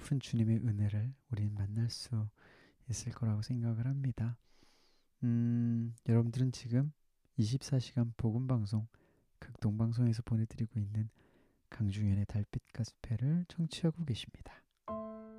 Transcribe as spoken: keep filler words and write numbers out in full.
깊은 주님의 은혜를 우리는 만날 수 있을 거라고 생각을 합니다. 음, 여러분들은 지금 이십사 시간 복음 방송 극동방송에서 보내드리고 있는 강중현의 달빛 가스펠을 청취하고 계십니다.